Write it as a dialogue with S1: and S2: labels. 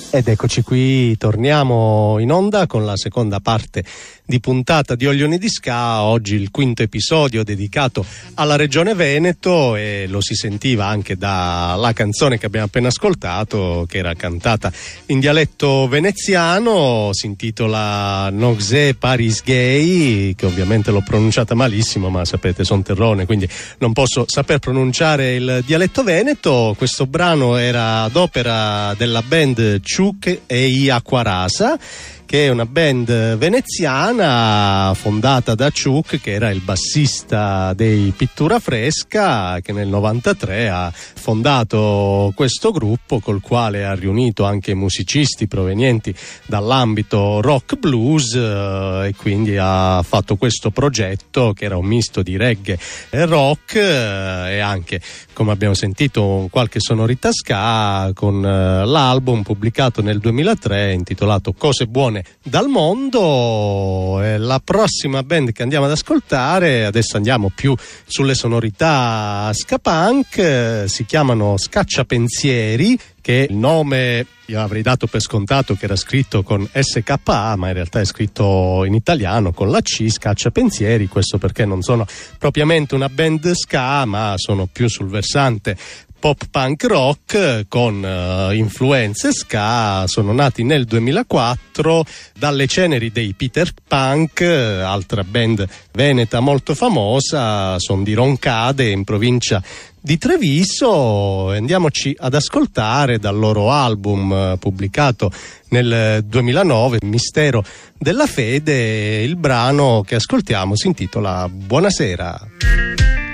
S1: Ed eccoci qui, torniamo in onda con la seconda parte di puntata di Oglioni di Ska. Oggi il quinto episodio dedicato alla regione Veneto, e lo si sentiva anche dalla canzone che abbiamo appena ascoltato, che era cantata in dialetto veneziano. Si intitola Nogze Paris Gay, che ovviamente l'ho pronunciata malissimo, ma sapete, sono terrone, quindi non posso saper pronunciare il dialetto veneto. Questo brano era ad opera della band Ciuk e i Aquarasa, che è una band veneziana fondata da Ciuk, che era il bassista dei Pittura Fresca, che nel 93 ha fondato questo gruppo, col quale ha riunito anche musicisti provenienti dall'ambito rock blues, e quindi ha fatto questo progetto che era un misto di reggae e rock, e anche, come abbiamo sentito, qualche sonorità ska, con l'album pubblicato nel 2003 intitolato Cose buone dal mondo. La prossima band che andiamo ad ascoltare, adesso andiamo più sulle sonorità ska punk, si chiamano Scacciapensieri, che il nome io avrei dato per scontato che era scritto con SKA, ma in realtà è scritto in italiano con la C, Scacciapensieri. Questo perché non sono propriamente una band ska, ma sono più sul versante pop punk rock con influenze ska. Sono nati nel 2004 dalle ceneri dei Peter Punk, altra band veneta molto famosa. Sono di Roncade, in provincia di Treviso. Andiamoci ad ascoltare dal loro album pubblicato nel 2009, Mistero della Fede. Il brano che ascoltiamo si intitola Buonasera.